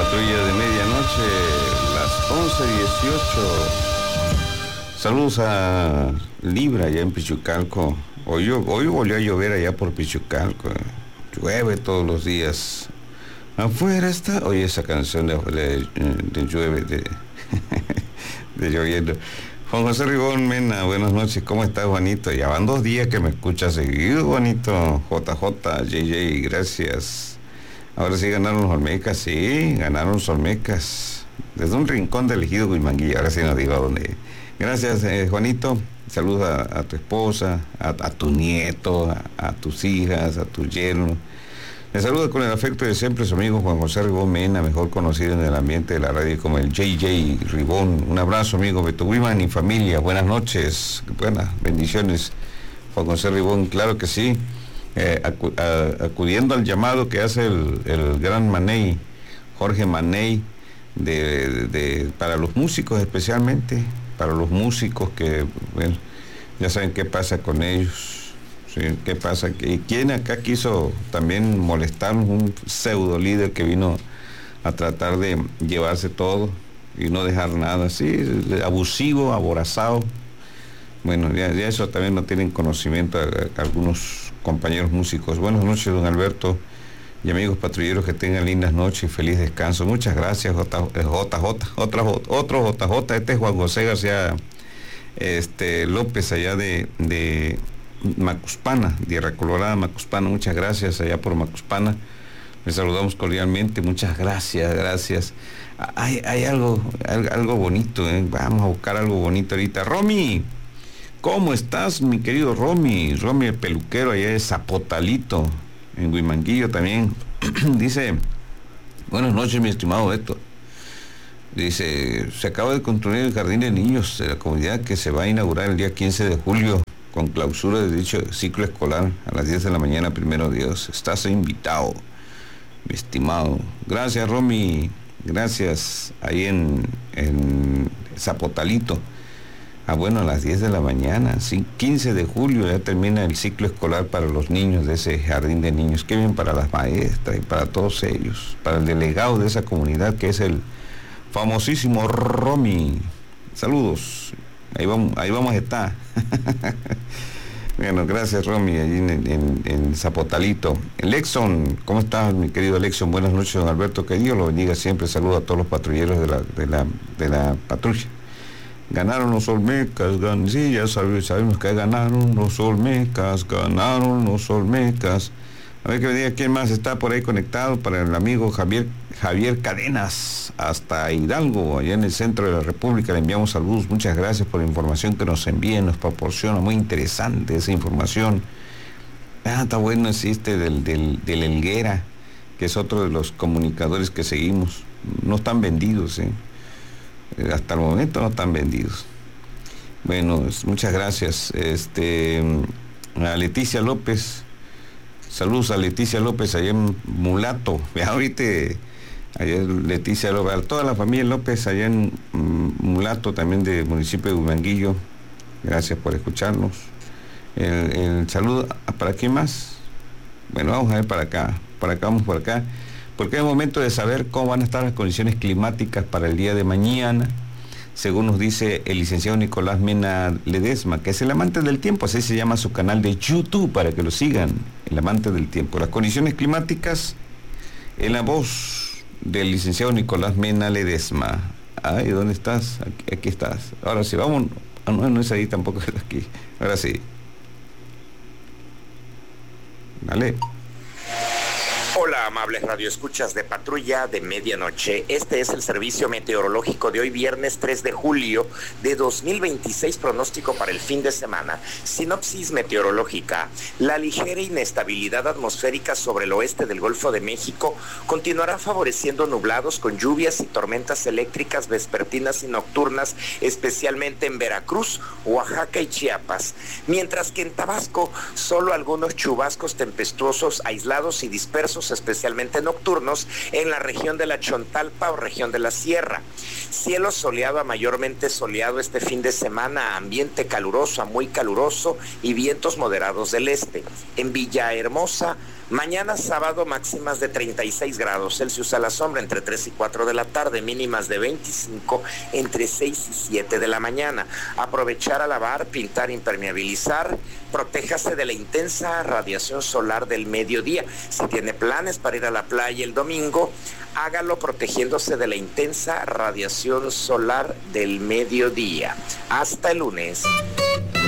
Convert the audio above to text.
Patrulla de medianoche, las 11:18. Saludos a Libra allá en Pichucalco. Hoy volvió a llover allá por Pichucalco. Llueve todos los días. Afuera está. Oye, esa canción de llueve, de lloviendo. Juan José Ribón Mena, buenas noches, ¿cómo estás, Juanito? Ya van 2 días que me escuchas seguido, Juanito. JJ, JJ, gracias. Ahora sí ganaron los Olmecas, sí, ganaron los Olmecas. Desde un rincón del ejido Huimanguillo, ahora sí no digo a dónde. Gracias, Juanito. Saludos a tu esposa, a tu nieto, a tus hijas, a tu yerno. Les saludo con el afecto de siempre su amigo Juan José Ribón Mena, mejor conocido en el ambiente de la radio como el JJ Ribón. Un abrazo, amigo Beto Wiman y familia. Buenas noches, buenas bendiciones, Juan José Ribón. Claro que sí, acudiendo al llamado que hace el gran Maney, Jorge Maney, para los músicos especialmente, para los músicos que, bueno, ya saben qué pasa con ellos. Sí, ¿qué pasa? ¿Y quién acá quiso también molestarnos? Un pseudo líder que vino a tratar de llevarse todo y no dejar nada, así, abusivo, aborazado. Bueno, ya eso también no tienen conocimiento algunos compañeros músicos. Buenas noches, don Alberto, y amigos patrulleros, que tengan lindas noches y feliz descanso. Muchas gracias, otro JJ, este es Juan José García López, allá de Macuspana, Tierra Colorada, Macuspana. Muchas gracias allá por Macuspana. Les saludamos cordialmente. Muchas gracias. Hay algo bonito, Vamos a buscar algo bonito ahorita. Romy, ¿cómo estás, mi querido Romy? Romy, el peluquero allá de Zapotalito, en Huimanguillo también. Dice, buenas noches, mi estimado Beto. Dice, se acaba de construir el jardín de niños de la comunidad que se va a inaugurar el día 15 de julio. Con clausura de dicho ciclo escolar a las 10 de la mañana, primero Dios. Estás invitado, mi estimado. Gracias, Romy. Gracias. Ahí en Zapotalito. Bueno, a las 10 de la mañana, sí, 15 de julio ya termina el ciclo escolar para los niños de ese jardín de niños. Qué bien para las maestras y para todos ellos. Para el delegado de esa comunidad, que es el famosísimo Romy. Saludos. Ahí vamos a estar. Bueno, gracias, Romy, allí en Zapotalito. Lexon, ¿cómo estás, mi querido Lexon? Buenas noches, don Alberto, que Dios lo bendiga siempre. Saludo a todos los patrulleros de la patrulla. Ganaron los Olmecas, sí, ya sabemos que ganaron los Olmecas. A ver que me diga quién más está por ahí conectado. Para el amigo Javier Cadenas, hasta Hidalgo, allá en el centro de la República, le enviamos saludos. Muchas gracias por la información que nos envía, nos proporciona, muy interesante esa información. Está bueno del Helguera, que es otro de los comunicadores que seguimos. No están vendidos, hasta el momento no están vendidos. Bueno, muchas gracias. A Leticia López. Saludos a Leticia López allá en Mulato. Ahorita allá Leticia López, a toda la familia López allá en Mulato, también del municipio de Huimanguillo. Gracias por escucharnos. El saludo, ¿para quién más? Bueno, vamos a ver vamos por acá, porque es momento de saber cómo van a estar las condiciones climáticas para el día de mañana, según nos dice el licenciado Nicolás Mena Ledesma, que es el amante del tiempo, así se llama su canal de YouTube, para que lo sigan, el amante del tiempo. Las condiciones climáticas en la voz del licenciado Nicolás Mena Ledesma. Ay, ¿dónde estás? Aquí estás. Ahora sí, vamos. No es ahí tampoco, es aquí. Ahora sí. Dale. Hola, amables radioescuchas de Patrulla de Medianoche. Este es el servicio meteorológico de hoy, viernes 3 de julio de 2026, pronóstico para el fin de semana. Sinopsis meteorológica. La ligera inestabilidad atmosférica sobre el oeste del Golfo de México continuará favoreciendo nublados con lluvias y tormentas eléctricas vespertinas y nocturnas, especialmente en Veracruz, Oaxaca y Chiapas. Mientras que en Tabasco, solo algunos chubascos tempestuosos aislados y dispersos, especialmente nocturnos, en la región de la Chontalpa o región de la Sierra. Cielo soleado a mayormente soleado este fin de semana, ambiente caluroso a muy caluroso y vientos moderados del este. En Villahermosa, Mañana sábado máximas de 36 grados Celsius a la sombra entre 3 y 4 de la tarde, mínimas de 25 entre 6 y 7 de la mañana. Aprovechar a lavar, pintar, impermeabilizar, protéjase de la intensa radiación solar del mediodía. Si tiene planes para ir a la playa el domingo, hágalo protegiéndose de la intensa radiación solar del mediodía. Hasta el lunes.